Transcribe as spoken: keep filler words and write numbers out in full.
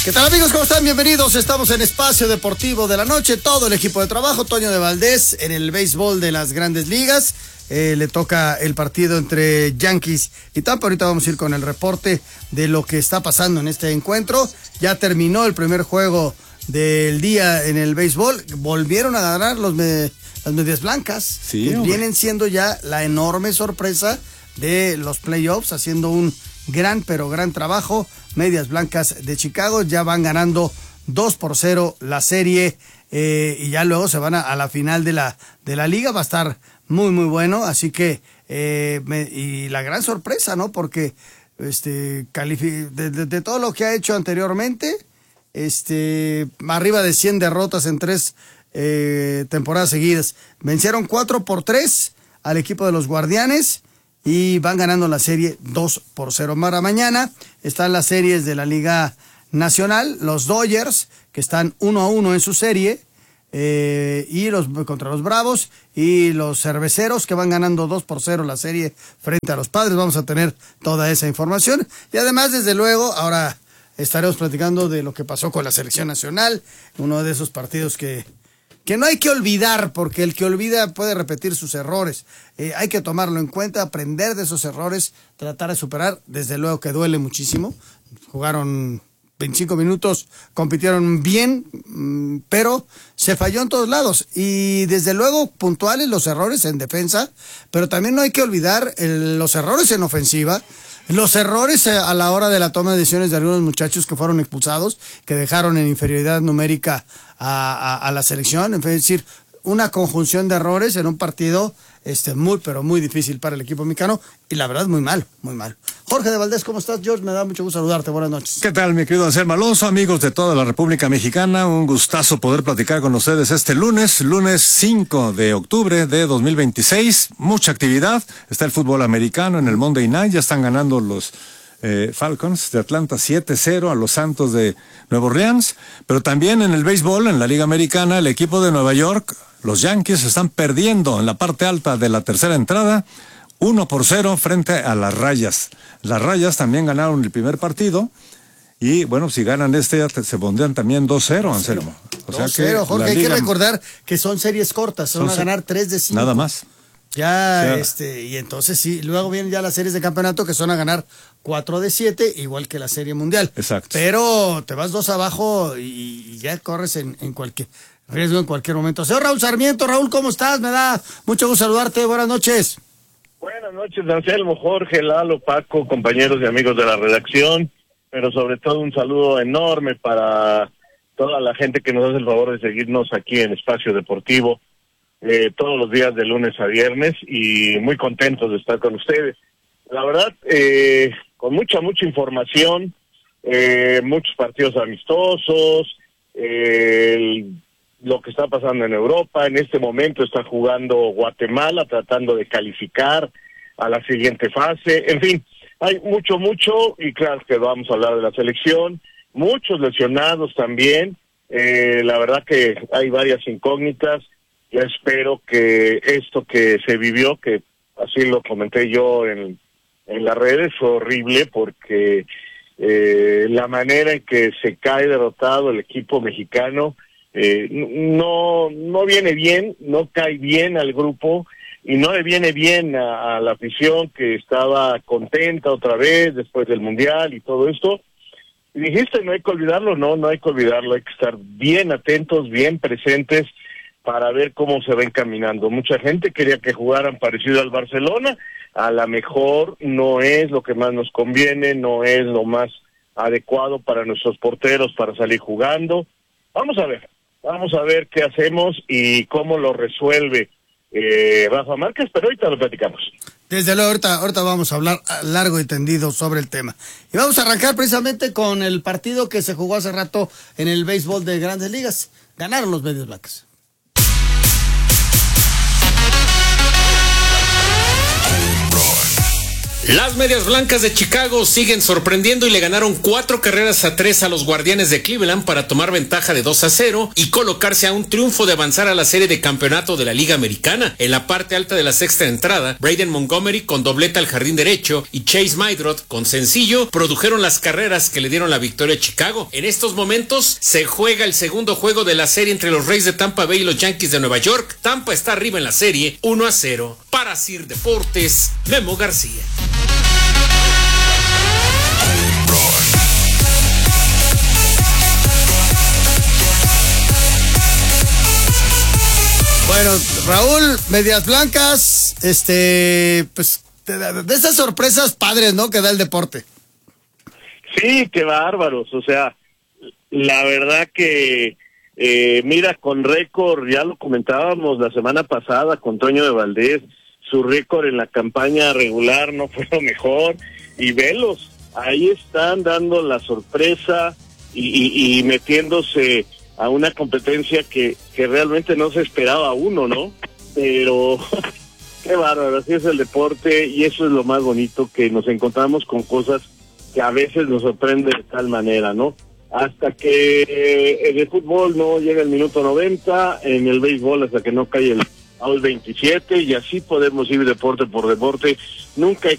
¿Qué tal, amigos? ¿Cómo están? Bienvenidos. Estamos en Espacio Deportivo de la Noche. Todo el equipo de trabajo. Toño de Valdés en el béisbol de las Grandes Ligas. Eh, le toca el partido entre Yankees y Tampa. Ahorita vamos a ir con el reporte de lo que está pasando en este encuentro. Ya terminó el primer juego del día en el béisbol. Volvieron a ganar los me, las medias blancas. Sí, que hombre. vienen siendo ya la enorme sorpresa de los playoffs, haciendo un gran, pero gran trabajo. Medias blancas de Chicago ya van ganando dos por cero la serie, eh, y ya luego se van a, a la final de la, de la liga. Va a estar muy, muy bueno. Así que, eh, me, y la gran sorpresa, ¿no? Porque este, califi- de, de, de todo lo que ha hecho anteriormente, este, arriba de cien derrotas en tres eh, temporadas seguidas. Vencieron cuatro por tres al equipo de los Guardianes y van ganando la serie dos por cero. Para mañana están las series de la Liga Nacional, los Dodgers, que están uno a uno en su serie, eh, y los contra los Bravos, y los Cerveceros, que van ganando dos por cero la serie frente a los Padres. Vamos a tener toda esa información. Y además, desde luego, ahora estaremos platicando de lo que pasó con la selección nacional, uno de esos partidos que que no hay que olvidar, porque el que olvida puede repetir sus errores. Eh, hay que tomarlo en cuenta, aprender de esos errores, tratar de superar. Desde luego que duele muchísimo. Jugaron veinticinco minutos, compitieron bien, mmm, pero se falló en todos lados. Y desde luego puntuales los errores en defensa, pero también no hay que olvidar el, los errores en ofensiva. Los errores a la hora de la toma de decisiones de algunos muchachos que fueron expulsados, que dejaron en inferioridad numérica a, a, a la selección. Es decir, una conjunción de errores en un partido este, muy, pero muy difícil para el equipo mexicano. Y la verdad, muy mal, muy mal. Jorge de Valdés, ¿cómo estás, George? Me da mucho gusto saludarte. Buenas noches. ¿Qué tal, mi querido Anselmo Alonso? Amigos de toda la República Mexicana, un gustazo poder platicar con ustedes este lunes, lunes cinco de octubre de dos mil veintiséis. Mucha actividad. Está el fútbol americano en el Monday Night. Ya están ganando los eh, Falcons de Atlanta siete cero a los Santos de Nueva Orleans. Pero también en el béisbol, en la Liga Americana, el equipo de Nueva York, los Yankees, están perdiendo en la parte alta de la tercera entrada, uno por cero frente a las Rayas. Las Rayas también ganaron el primer partido y, bueno, si ganan este, se pondrían también dos cero, Anselmo. O sea dos cero, que Jorge, la hay liga... que recordar que son series cortas, son, son a ganar tres de cinco. Nada más. Ya, sí. este, y entonces sí, luego vienen ya las series de campeonato que son a ganar cuatro de siete, igual que la Serie Mundial. Exacto. Pero te vas dos abajo y, y ya corres en, en cualquier riesgo en cualquier momento. Señor Raúl Sarmiento, Raúl, ¿cómo estás? Me da mucho gusto saludarte, buenas noches. Buenas noches, Anselmo, Jorge, Lalo, Paco, compañeros y amigos de la redacción, pero sobre todo un saludo enorme para toda la gente que nos hace el favor de seguirnos aquí en Espacio Deportivo, eh, todos los días de lunes a viernes, y muy contentos de estar con ustedes. La verdad, eh, con mucha, mucha información, eh, muchos partidos amistosos, eh, el, lo que está pasando en Europa. En este momento está jugando Guatemala, tratando de calificar a la siguiente fase. En fin, hay mucho, mucho, y claro que vamos a hablar de la selección. Muchos lesionados también. Eh, la verdad que hay varias incógnitas. Yo espero que esto que se vivió, que así lo comenté yo en, en las redes, fue horrible porque eh, la manera en que se cae derrotado el equipo mexicano, Eh, no no viene bien, no cae bien al grupo y no le viene bien a, a la afición que estaba contenta otra vez después del Mundial y todo esto. Y dijiste, no hay que olvidarlo, no, no hay que olvidarlo, hay que estar bien atentos, bien presentes para ver cómo se va encaminando. Mucha gente quería que jugaran parecido al Barcelona, a lo mejor no es lo que más nos conviene, no es lo más adecuado para nuestros porteros para salir jugando. Vamos a ver. Vamos a ver qué hacemos y cómo lo resuelve eh, Rafa Márquez, pero ahorita lo platicamos. Desde luego, ahorita, ahorita vamos a hablar largo y tendido sobre el tema. Y vamos a arrancar precisamente con el partido que se jugó hace rato en el béisbol de Grandes Ligas. Ganaron los Medias Blancas. Las Medias Blancas de Chicago siguen sorprendiendo y le ganaron cuatro carreras a tres a los Guardianes de Cleveland para tomar ventaja de dos a cero y colocarse a un triunfo de avanzar a la serie de campeonato de la Liga Americana. En la parte alta de la sexta entrada, Braden Montgomery con dobleta al jardín derecho y Chase Maidrot con sencillo produjeron las carreras que le dieron la victoria a Chicago. En estos momentos se juega el segundo juego de la serie entre los Rays de Tampa Bay y los Yankees de Nueva York. Tampa está arriba en la serie uno a cero. Para Sir Deportes, Memo García. Bueno, Raúl, Medias Blancas, este, pues, de esas sorpresas padres, ¿no?, que da el deporte. Sí, qué bárbaros, o sea, la verdad que, eh, mira, con récord, ya lo comentábamos la semana pasada con Toño de Valdés, su récord en la campaña regular no fue lo mejor, y velos, ahí están dando la sorpresa y, y, y metiéndose a una competencia que, que realmente no se esperaba uno, ¿no? Pero qué bárbaro, así es el deporte y eso es lo más bonito, que nos encontramos con cosas que a veces nos sorprende de tal manera, ¿no? Hasta que eh, en el fútbol no llega el minuto noventa, en el béisbol hasta que no cae el out veintisiete y así podemos ir deporte por deporte. Nunca hay